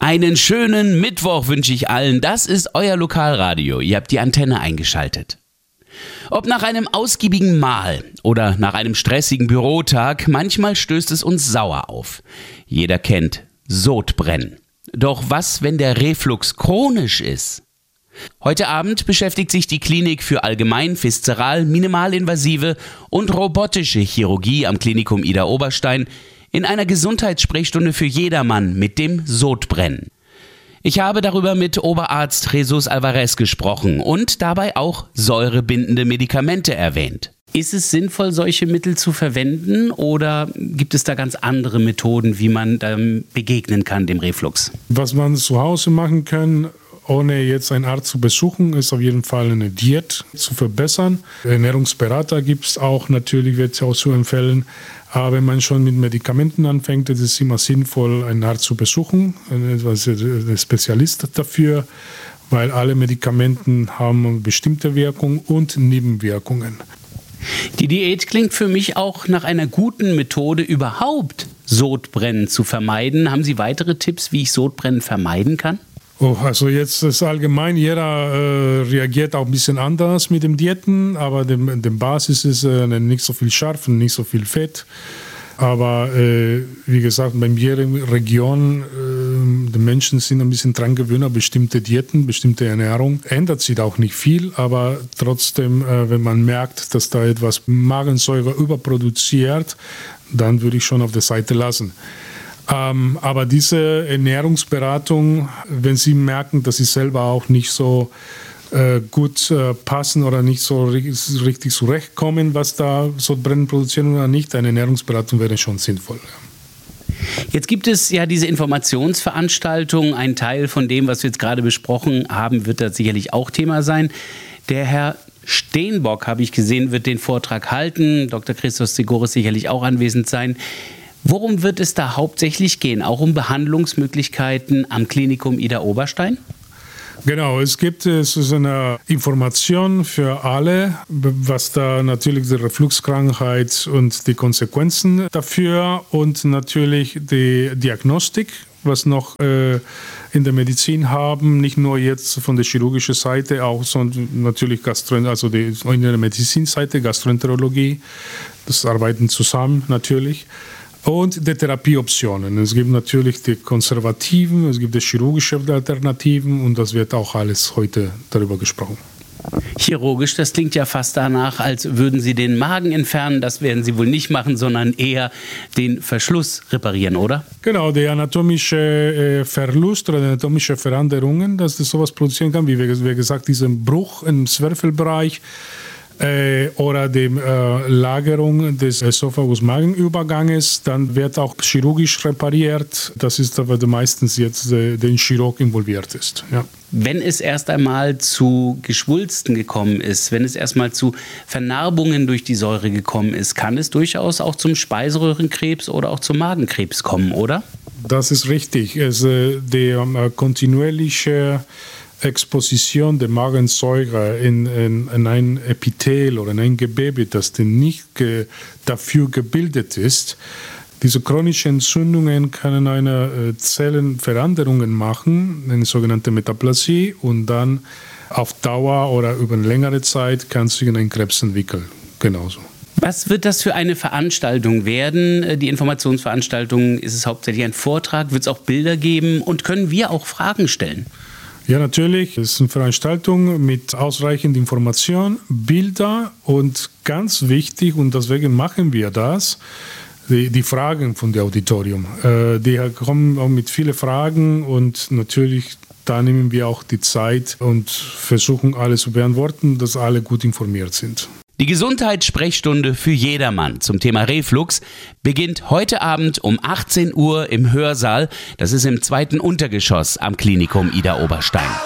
Einen schönen Mittwoch wünsche ich allen. Das ist euer Lokalradio. Ihr habt die Antenne eingeschaltet. Ob nach einem ausgiebigen Mahl oder nach einem stressigen Bürotag, manchmal stößt es uns sauer auf. Jeder kennt Sodbrennen. Doch was, wenn der Reflux chronisch ist? Heute Abend beschäftigt sich die Klinik für allgemein, viszeral, minimalinvasive und robotische Chirurgie am Klinikum Idar-Oberstein in einer Gesundheitssprechstunde für jedermann mit dem Sodbrennen. Ich habe darüber mit Oberarzt Jesus Alvarez gesprochen und dabei auch säurebindende Medikamente erwähnt. Ist es sinnvoll, solche Mittel zu verwenden oder gibt es da ganz andere Methoden, wie man begegnen kann dem Reflux? Was man zu Hause machen kann, ohne jetzt einen Arzt zu besuchen, ist auf jeden Fall eine Diät zu verbessern. Ernährungsberater gibt es auch, natürlich wird es auch zu empfehlen. Aber wenn man schon mit Medikamenten anfängt, ist es immer sinnvoll, einen Arzt zu besuchen, einen Spezialist dafür, weil alle Medikamente haben eine bestimmte Wirkung und Nebenwirkungen. Die Diät klingt für mich auch nach einer guten Methode, überhaupt Sodbrennen zu vermeiden. Haben Sie weitere Tipps, wie ich Sodbrennen vermeiden kann? Also jetzt ist allgemein, jeder reagiert auch ein bisschen anders mit dem Diäten, aber die Basis ist nicht so viel scharf und nicht so viel Fett. Aber wie gesagt, bei jeder Region, die Menschen sind ein bisschen dran gewöhnt an bestimmte Diäten, bestimmte Ernährung. Ändert sich auch nicht viel, aber trotzdem, wenn man merkt, dass da etwas Magensäure überproduziert, dann würde ich schon auf der Seite lassen. Aber diese Ernährungsberatung, wenn Sie merken, dass Sie selber auch nicht so gut passen oder nicht so richtig zurechtkommen, was da Sodbrennen produzieren oder nicht, eine Ernährungsberatung wäre schon sinnvoll. Jetzt gibt es ja diese Informationsveranstaltung. Ein Teil von dem, was wir jetzt gerade besprochen haben, wird da sicherlich auch Thema sein. Der Herr Steenbock, habe ich gesehen, wird den Vortrag halten. Dr. Christos Tsigoris sicherlich auch anwesend sein. Worum wird es da hauptsächlich gehen? Auch um Behandlungsmöglichkeiten am Klinikum Idar-Oberstein? Genau, es gibt eine Information für alle, was da natürlich die Refluxkrankheit und die Konsequenzen dafür und natürlich die Diagnostik, was noch in der Medizin haben, nicht nur jetzt von der chirurgischen Seite, auch sondern natürlich also die in der Medizinseite, Gastroenterologie, das arbeiten zusammen natürlich. Und die Therapieoptionen. Es gibt natürlich die konservativen, es gibt die chirurgische Alternativen und das wird auch alles heute darüber gesprochen. Chirurgisch, das klingt ja fast danach, als würden Sie den Magen entfernen. Das werden Sie wohl nicht machen, sondern eher den Verschluss reparieren, oder? Genau, der anatomische Verlust oder die anatomischen Veränderungen, dass das sowas produzieren kann, wie gesagt, diesen Bruch im Zwerchfellbereich. Oder die Lagerung des Esophagus-Magenüberganges, dann wird auch chirurgisch repariert. Das ist aber meistens jetzt der Chirurg involviert ist. Ja. Wenn es erst einmal zu Geschwulsten gekommen ist, wenn es erstmal zu Vernarbungen durch die Säure gekommen ist, kann es durchaus auch zum Speiseröhrenkrebs oder auch zum Magenkrebs kommen, oder? Das ist richtig. Also die kontinuierliche Exposition der Magensäure in ein Epithel oder in ein Gewebe, das nicht dafür gebildet ist. Diese chronischen Entzündungen können eine Zellenveränderungen machen, eine sogenannte Metaplasie, und dann auf Dauer oder über eine längere Zeit kann sich ein Krebs entwickeln. Genauso. Was wird das für eine Veranstaltung werden? Die Informationsveranstaltung, ist es hauptsächlich ein Vortrag? Wird es auch Bilder geben? Und können wir auch Fragen stellen? Ja, natürlich. Es ist eine Veranstaltung mit ausreichend Information, Bilder und ganz wichtig, und deswegen machen wir das, die Fragen von dem Auditorium. Die kommen auch mit vielen Fragen und natürlich da nehmen wir auch die Zeit und versuchen alles zu beantworten, dass alle gut informiert sind. Die Gesundheitssprechstunde für jedermann zum Thema Reflux beginnt heute Abend um 18 Uhr im Hörsaal. Das ist im 2. Untergeschoss am Klinikum Idar-Oberstein.